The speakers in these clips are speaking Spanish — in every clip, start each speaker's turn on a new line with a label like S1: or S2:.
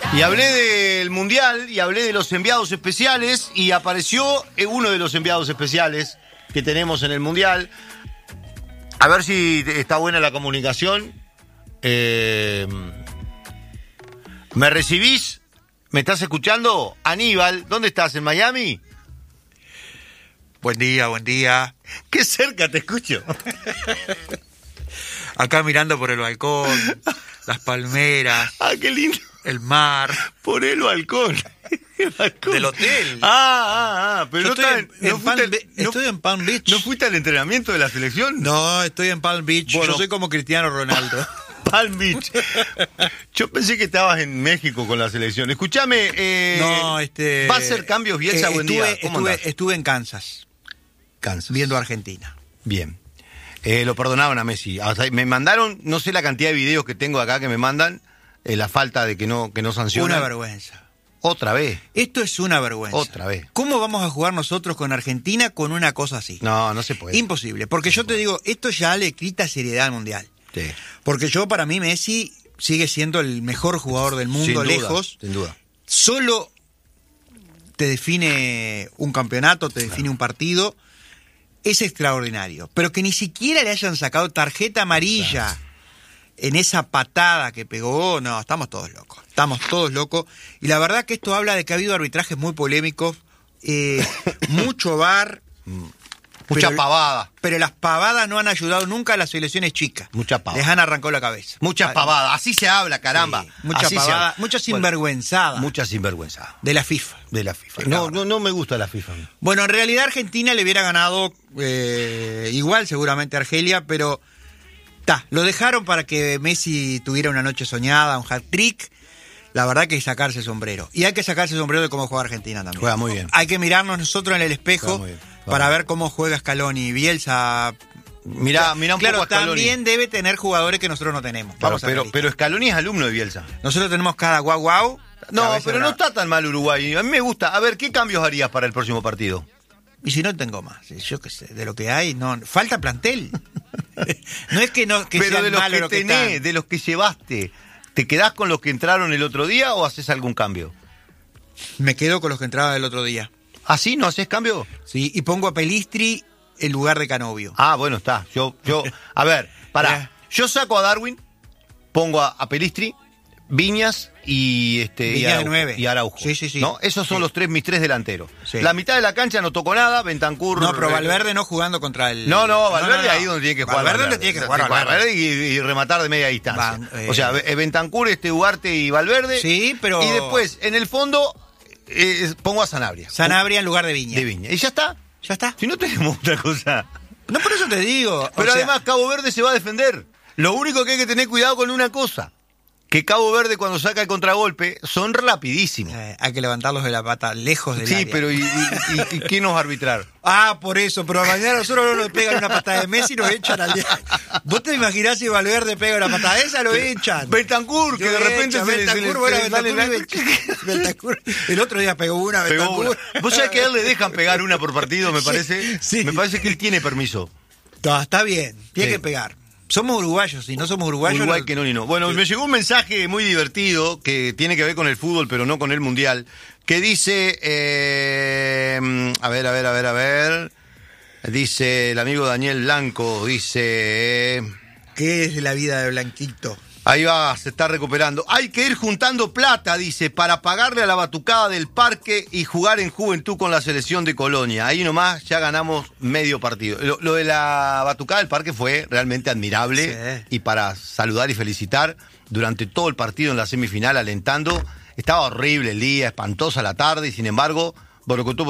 S1: Y hablé del Mundial y hablé de los enviados especiales y apareció uno de los enviados especiales que tenemos en el Mundial. A ver si está buena la comunicación. ¿Me recibís? ¿Me estás escuchando? Aníbal, ¿dónde estás? ¿En Miami?
S2: Buen día, buen día.
S1: Qué cerca te escucho.
S2: Acá mirando por el balcón, las palmeras.
S1: Ah, qué lindo.
S2: El mar.
S1: Por el balcón. El balcón.
S2: Del hotel.
S1: Pero
S2: yo
S1: no
S2: estoy en Palm Beach.
S1: ¿No fuiste al entrenamiento de la selección?
S2: No, estoy en Palm Beach.
S1: Bueno,
S2: yo soy como Cristiano Ronaldo.
S1: Palm Beach. Yo pensé que estabas en México con la selección. Escúchame,
S2: no,
S1: ¿va a hacer cambios Bielsa? Buen día.
S2: Estuve en Kansas. Viendo a Argentina.
S1: Bien. Lo perdonaron a Messi. O sea, me mandaron, no sé la cantidad de videos que tengo acá que me mandan, la falta de que no sancionan.
S2: Una vergüenza.
S1: Otra vez.
S2: Esto es una vergüenza.
S1: Otra vez.
S2: ¿Cómo vamos a jugar nosotros con Argentina con una cosa así?
S1: No se puede.
S2: Imposible. Porque yo te digo, esto ya le quita seriedad al Mundial.
S1: Sí.
S2: Porque para mí Messi sigue siendo el mejor jugador del mundo, lejos.
S1: Sin duda.
S2: Solo te define un campeonato, te define un partido. Es extraordinario. Pero que ni siquiera le hayan sacado tarjeta amarilla en esa patada que pegó, no, estamos todos locos. Estamos todos locos. Y la verdad que esto habla de que ha habido arbitrajes muy polémicos, mucho VAR.
S1: Mucha pavada.
S2: Pero las pavadas no han ayudado nunca a las selecciones chicas.
S1: Mucha pavada.
S2: Les han arrancado la cabeza.
S1: Muchas pavadas. Así se habla, caramba.
S2: Sí, mucha pavada, mucha sinvergüenzada.
S1: Bueno, mucha sinvergüenzada.
S2: De la FIFA.
S1: De la FIFA. No me gusta la FIFA.
S2: Bueno, en realidad Argentina le hubiera ganado igual seguramente a Argelia, pero lo dejaron para que Messi tuviera una noche soñada, un hat-trick. La verdad que hay que sacarse el sombrero. Y hay que sacarse el sombrero de cómo juega Argentina también.
S1: Juega muy bien.
S2: Hay que mirarnos nosotros en el espejo para ver cómo juega Scaloni. Bielsa.
S1: Mirá un
S2: claro,
S1: poco a Scaloni.
S2: También debe tener jugadores que nosotros no tenemos.
S1: Claro, pero Scaloni es alumno de Bielsa.
S2: Nosotros tenemos cada guau.
S1: No, pero no está tan mal Uruguay. A mí me gusta. A ver, ¿qué cambios harías para el próximo partido?
S2: Y si no tengo más, yo qué sé, de lo que hay, no falta plantel. No es que
S1: pero
S2: sea
S1: de los
S2: malo
S1: que
S2: lo que
S1: tenés,
S2: están.
S1: de los que llevaste, ¿te quedás con los que entraron el otro día o haces algún cambio?
S2: Me quedo con los que entraban el otro día.
S1: ¿Ah, sí? ¿No haces cambio?
S2: Sí, y pongo a Pelistri en lugar de Canovio.
S1: Ah, bueno, está. A ver, pará. Yo saco a Darwin, pongo a Pelistri, Viñas y
S2: Viñas de 9.
S1: y Araujo.
S2: Sí.
S1: ¿No? Esos son mis tres delanteros.
S2: Sí.
S1: La mitad de la cancha no tocó nada, Bentancur.
S2: No, pero Valverde no jugando contra el.
S1: No, Valverde ahí donde tiene que jugar.
S2: Valverde tiene que jugar Valverde.
S1: Y rematar de media distancia. O sea, Bentancur, Ugarte y Valverde.
S2: Sí, pero.
S1: Y después, en el fondo, pongo a Sanabria.
S2: Sanabria en lugar de Viña.
S1: ¿Y ya está?
S2: Ya está.
S1: Si no tenemos otra cosa.
S2: No, por eso te digo.
S1: Pero además, Cabo Verde se va a defender. Lo único que hay que tener cuidado con una cosa. Que Cabo Verde cuando saca el contragolpe son rapidísimos.
S2: Hay que levantarlos de la pata lejos del área.
S1: Sí, pero ¿y quién nos va a arbitrar?
S2: Por eso, pero mañana nosotros no nos pegan una patada de Messi y nos echan al día. ¿Vos te imaginás si Valverde pega una patada de esa? Lo echan.
S1: Bentancur, que de repente
S2: Bentancur. El otro día pegó una, Bentancur.
S1: ¿Vos sabés que a él le dejan pegar una por partido, me parece?
S2: Sí.
S1: Me parece que él tiene permiso.
S2: Está bien, tiene que pegar. Somos uruguayos, si no somos uruguayos...
S1: Uruguay que no ni no. Bueno, me llegó un mensaje muy divertido que tiene que ver con el fútbol, pero no con el mundial, que dice... a ver... Dice el amigo Daniel Blanco, dice...
S2: ¿Qué es la vida de Blanquito?
S1: Ahí va, se está recuperando. Hay que ir juntando plata, dice, para pagarle a la batucada del parque y jugar en juventud con la selección de Colonia. Ahí nomás ya ganamos medio partido. Lo de la batucada del parque fue realmente admirable. Sí. Y para saludar y felicitar durante todo el partido en la semifinal, alentando. Estaba horrible el día, espantosa la tarde y sin embargo... Borocotú.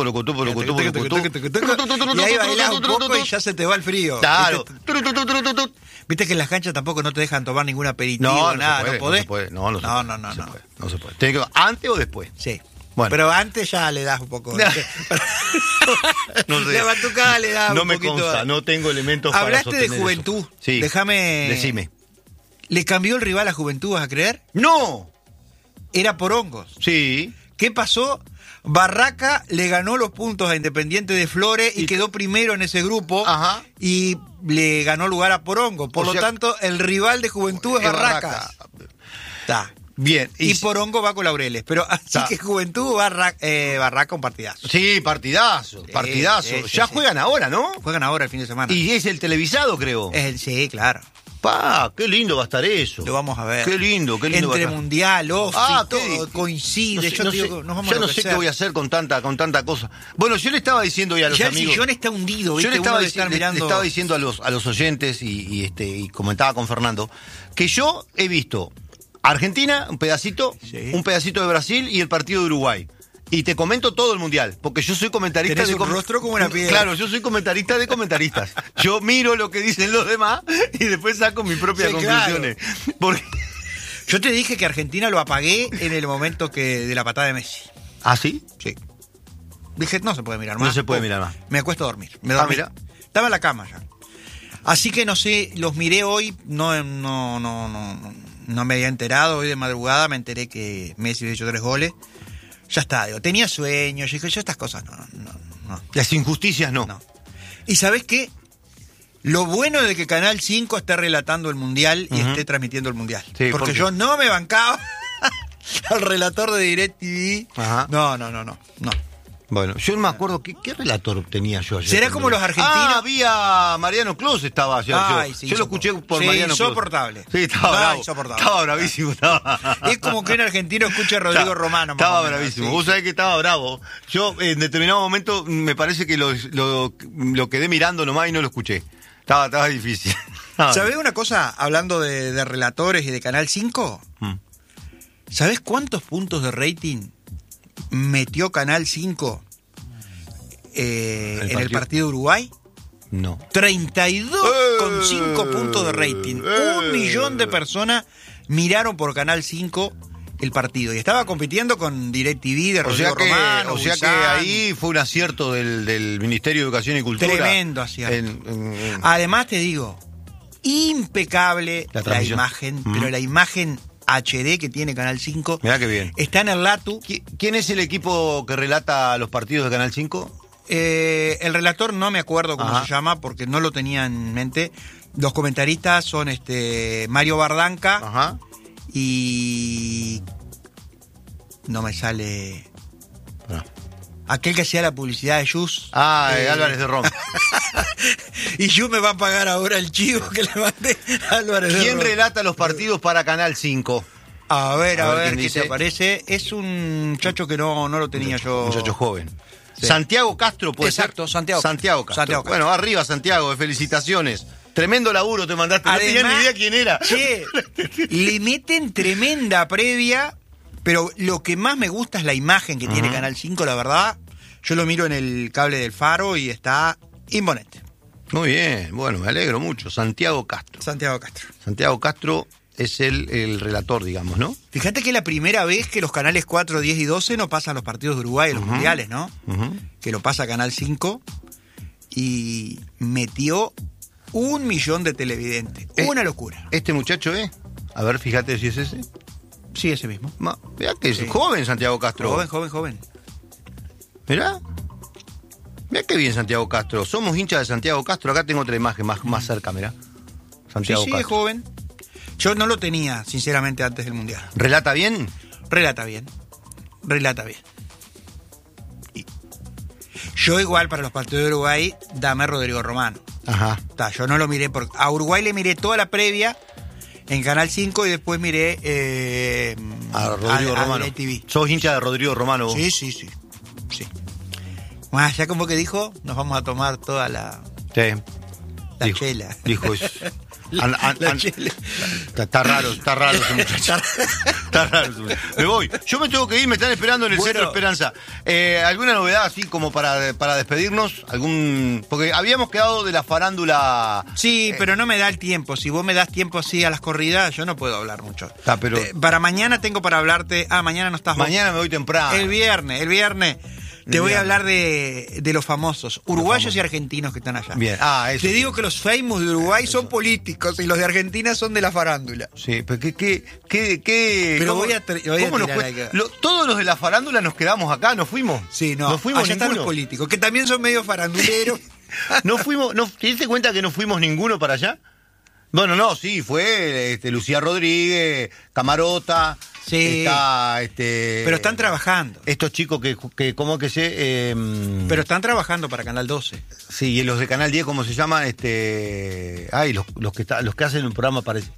S2: Y ahí bailás un poco y ya se te va el frío.
S1: Claro.
S2: Viste que en las canchas tampoco no te dejan tomar ningún aperitivo, nada, ¿no podés?
S1: No se puede. ¿Tiene que antes o después?
S2: Sí.
S1: Bueno.
S2: Pero antes ya le das un poco.
S1: No sé.
S2: La batucada le da
S1: no
S2: un
S1: me
S2: poquito.
S1: Consta, no tengo elementos para
S2: Hablaste
S1: sostener
S2: de Juventud.
S1: Eso. Sí. Decime.
S2: ¿Le cambió el rival a Juventud, vas a creer?
S1: ¡No!
S2: Era por hongos.
S1: Sí.
S2: ¿Qué pasó? Barraca le ganó los puntos a Independiente de Flores y quedó primero en ese grupo.
S1: Ajá.
S2: Y le ganó lugar a Porongo. Por lo tanto, el rival de Juventud es Barracas.
S1: Bien.
S2: Y Porongo va con Laureles. Pero así que Juventud Barraca un partidazo.
S1: Sí, partidazo. Ya juegan ahora, ¿no?
S2: Juegan ahora el fin de semana.
S1: Y es el televisado, creo.
S2: Sí, claro.
S1: Qué lindo va a estar eso.
S2: Lo vamos a ver.
S1: Qué lindo va a estar.
S2: Entre Mundial, todo coincide.
S1: No sé qué voy a hacer con tanta cosa. Bueno, yo le estaba diciendo hoy a los amigos.
S2: El sillón está hundido,
S1: ¿viste?
S2: Yo le estaba
S1: diciendo a los oyentes y comentaba con Fernando que yo he visto Argentina, un pedacito de Brasil y el partido de Uruguay. Y te comento todo el mundial, porque yo soy comentarista
S2: de rostro como una piedra.
S1: Claro, yo soy comentarista de comentaristas. Yo miro lo que dicen los demás y después saco mis propias conclusiones.
S2: Claro.
S1: Porque...
S2: Yo te dije que Argentina lo apagué en el momento de la patada de Messi.
S1: ¿Ah, sí?
S2: Sí. Dije, no se puede mirar más.
S1: No se puede mirar más.
S2: Me acuesto a dormir. Me dormí.
S1: Mira.
S2: Estaba en la cama ya. Así que no sé, los miré hoy, no me había enterado. Hoy de madrugada me enteré que Messi había hecho 3 goles. Ya está, digo, tenía sueños, dije, yo estas cosas no.
S1: Las injusticias no.
S2: ¿Y sabés qué? Lo bueno de que Canal 5 esté relatando el Mundial y esté transmitiendo el Mundial.
S1: Sí,
S2: porque yo no me bancaba al relator de DirecTV.
S1: Ajá.
S2: No.
S1: Bueno, yo no me acuerdo qué relator tenía yo ayer.
S2: ¿Será como los argentinos?
S1: Había Mariano Clos estaba ayer. Yo lo escuché por Mariano Clos.
S2: Insoportable.
S1: Sí, estaba bravo.
S2: Insoportable.
S1: Estaba bravísimo.
S2: Es como que un argentino escuche a Rodrigo Romano.
S1: Estaba bravísimo. Sí. Vos sabés que estaba bravo. Yo en determinado momento me parece que lo quedé mirando nomás y no lo escuché. Estaba difícil.
S2: ¿Sabés una cosa? Hablando de relatores y de Canal 5. ¿Sabés cuántos puntos de rating metió Canal 5 en el partido de Uruguay?
S1: No.
S2: 32,5 puntos de rating. 1 millón de personas miraron por Canal 5 el partido. Y estaba compitiendo con DirecTV de Rodrigo Romano.
S1: O sea que ahí fue un acierto del Ministerio de Educación y Cultura.
S2: Tremendo acierto. Además te digo, impecable la imagen, pero la imagen HD que tiene Canal 5.
S1: Mirá qué bien.
S2: Está en el Latu.
S1: ¿Quién es el equipo que relata los partidos de Canal 5?
S2: El relator no me acuerdo cómo se llama porque no lo tenía en mente. Los comentaristas son Mario Bardanca y no me sale aquel que hacía la publicidad de Jus.
S1: Álvarez de Rom.
S2: Y Jus me va a pagar ahora el chivo que le mandé a Álvarez de Rom.
S1: ¿Quién relata los partidos para Canal 5?
S2: A ver qué te parece. Es un muchacho que no lo tenía yo.
S1: Un muchacho joven. Sí. Santiago Castro, puede ser.
S2: Exacto, Santiago Castro.
S1: Bueno, arriba Santiago, felicitaciones. Tremendo laburo te mandaste. Además, no tenía ni idea quién era.
S2: Che, le meten tremenda previa, pero lo que más me gusta es la imagen que tiene Canal 5, la verdad. Yo lo miro en el cable del Faro y está imponente.
S1: Muy bien, bueno, me alegro mucho. Santiago Castro es el relator, digamos, ¿no?
S2: Fíjate que es la primera vez que los canales 4, 10 y 12 no pasan los partidos de Uruguay en los mundiales, ¿no? Que lo pasa Canal 5 y metió 1 millón de televidentes. Una locura.
S1: ¿Este muchacho es? A ver, fíjate si es ese.
S2: Sí, ese mismo.
S1: Mirá que es joven Santiago Castro.
S2: Joven.
S1: Mirá qué bien Santiago Castro. Somos hinchas de Santiago Castro. Acá tengo otra imagen más cerca, mirá. Santiago Castro.
S2: Es joven. Yo no lo tenía, sinceramente, antes del Mundial.
S1: ¿Relata bien?
S2: Relata bien. Yo igual para los partidos de Uruguay, dame Rodrigo Romano. Yo no lo miré, porque a Uruguay le miré toda la previa en Canal 5 y después miré
S1: a Rodrigo Romano.
S2: DirecTV.
S1: ¿Sos hincha de Rodrigo Romano?
S2: Sí. Ya como que dijo, nos vamos a tomar toda la chela.
S1: Dijo eso. Está raro ese muchacho. Está raro. Me voy. Yo me tengo que ir, me están esperando en el Centro Esperanza. ¿Alguna novedad así como para despedirnos? Porque habíamos quedado de la farándula.
S2: Sí, pero no me da el tiempo. Si vos me das tiempo así a las corridas, yo no puedo hablar mucho.
S1: Pero...
S2: para mañana tengo para hablarte. Mañana no estás vos.
S1: Mañana me voy temprano.
S2: El viernes. Te voy a hablar de los famosos, uruguayos y argentinos que están allá.
S1: Bien.
S2: Eso. Te digo que los famous de Uruguay son políticos y los de Argentina son de la farándula.
S1: Sí, pero ¿qué?
S2: Pero voy a tirar
S1: todos los de la farándula nos quedamos acá, ¿no fuimos?
S2: Sí, no.
S1: No fuimos
S2: allá
S1: ninguno.
S2: Están los políticos, que también son medio faranduleros.
S1: ¿Te diste cuenta que no fuimos ninguno para allá? Bueno, no, sí, fue Lucía Rodríguez, Camarota,
S2: Sí.
S1: Está,
S2: Pero están trabajando.
S1: estos chicos que ¿cómo que se?
S2: Pero están trabajando para Canal 12.
S1: Sí, y los de Canal 10, ¿cómo se llaman? Los que hacen un programa parece.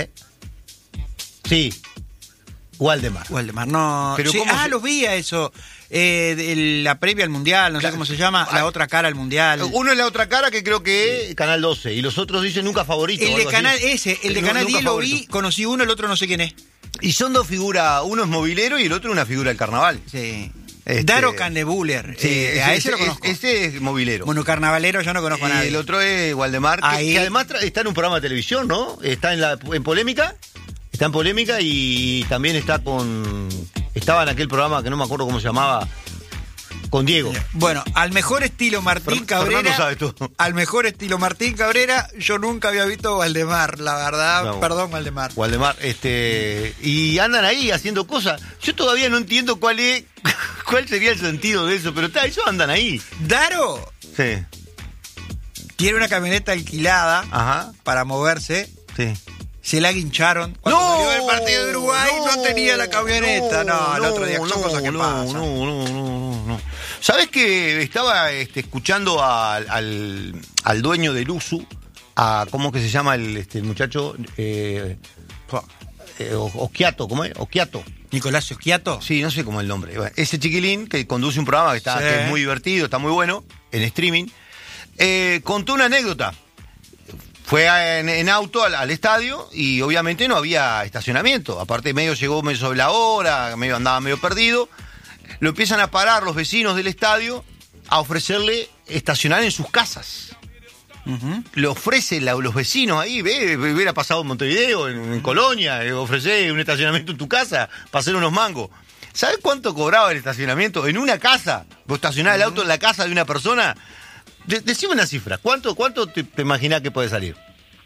S1: Sí. Waldemar,
S2: no.
S1: Pero
S2: Sí, los vi a eso. La previa al Mundial, no sé cómo se llama, la otra cara al Mundial.
S1: Uno es la otra cara, que creo que es Canal 12, y los otros dicen nunca favorito.
S2: El de Canal Canal 10 lo vi, conocí uno, el otro no sé quién es.
S1: Y son dos figuras, uno es movilero y el otro una figura del carnaval.
S2: Sí. Daro Candebuller.
S1: Sí,
S2: a ese lo conozco.
S1: Ese es movilero.
S2: Bueno, carnavalero yo no conozco a nadie.
S1: El otro es Waldemar, que además está en un programa de televisión, ¿no? Está en Polémica. Está en Polémica y también estaba en aquel programa que no me acuerdo cómo se llamaba, con Diego.
S2: Bueno, al mejor estilo Martín Cabrera.
S1: Fernando sabe todo.
S2: Al mejor estilo Martín Cabrera, yo nunca había visto a Waldemar, la verdad.
S1: No,
S2: perdón, Waldemar.
S1: Y andan ahí haciendo cosas. Yo todavía no entiendo cuál sería el sentido de eso, pero ellos andan ahí.
S2: Daro
S1: Sí.
S2: tiene una camioneta alquilada
S1: Ajá.
S2: para moverse.
S1: Sí.
S2: Se la guincharon. Cuando salió del partido de Uruguay no tenía la camioneta. No, el otro día son cosas que pasan.
S1: No. ¿Sabés que estaba escuchando al dueño del USU? ¿Cómo que se llama el muchacho? Occhiato, ¿cómo es? Occhiato.
S2: Nicolás Occhiato.
S1: Sí, no sé cómo es el nombre. Bueno, ese chiquilín que conduce un programa que es muy divertido, está muy bueno, en streaming, contó una anécdota. Fue en auto al estadio y obviamente no había estacionamiento. Aparte llegó medio sobre la hora, andaba medio perdido. Lo empiezan a parar los vecinos del estadio a ofrecerle estacionar en sus casas.
S2: Uh-huh.
S1: Le ofrecen los vecinos ahí, hubiera pasado en Montevideo, en Colonia, ofrecer un estacionamiento en tu casa para hacer unos mangos. ¿Sabes cuánto cobraba el estacionamiento en una casa? Vos estacionás el auto en la casa de una persona. Decime una cifra. ¿Cuánto te imaginás que puede salir?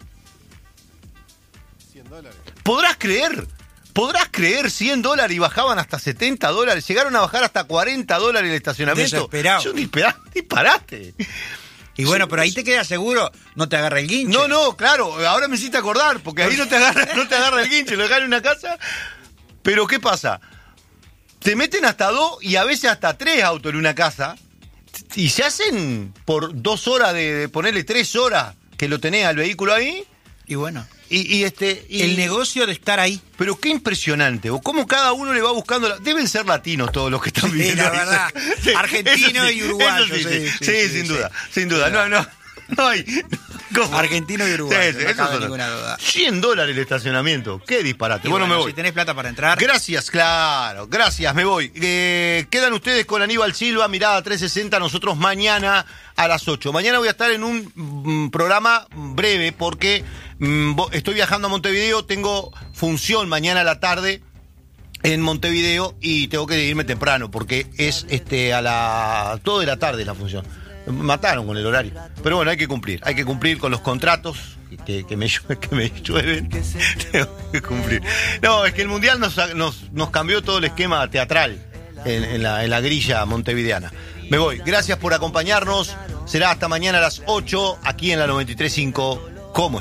S3: $100.
S1: ¿Podrás creer $100 y bajaban hasta $70? Llegaron a bajar hasta $40 el estacionamiento.
S2: Desesperado.
S1: Yo disparate.
S2: Y bueno, pero ahí te queda seguro, no te agarra el guinche.
S1: No, claro, ahora me hiciste acordar, porque ahí no te agarra el guinche, lo dejan en una casa. Pero ¿qué pasa? Te meten hasta 2 y a veces hasta 3 autos en una casa. Y se hacen por 2 horas de ponerle 3 horas que lo tenés al vehículo ahí.
S2: Y bueno,
S1: Y
S2: el negocio de estar ahí.
S1: Pero qué impresionante, o cómo cada uno le va buscando. Deben ser latinos todos los que están viviendo.
S2: La verdad,
S1: Sí,
S2: argentino
S1: sí,
S2: y uruguayo.
S1: Sí, sin duda, sin duda. No hay. ¿Cómo?
S2: Argentino y uruguayo, no cabe
S1: son
S2: ninguna duda.
S1: $100 el estacionamiento, qué disparate.
S2: Y
S1: Bueno, me voy.
S2: Si tenés plata para entrar.
S1: Gracias, claro, gracias, me voy. Quedan ustedes con Aníbal Silva, Mirada 360, nosotros mañana a las 8. Mañana voy a estar en un programa breve porque estoy viajando a Montevideo, tengo función mañana a la tarde en Montevideo y tengo que irme temprano porque es a las 2 de la tarde la función. Mataron con el horario. Pero bueno, hay que cumplir con los contratos que me llueven. Tengo que cumplir. No, es que el Mundial nos cambió todo el esquema teatral en la grilla montevideana. Me voy. Gracias por acompañarnos. Será hasta mañana a las 8 aquí en la 93.5. ¿Cómo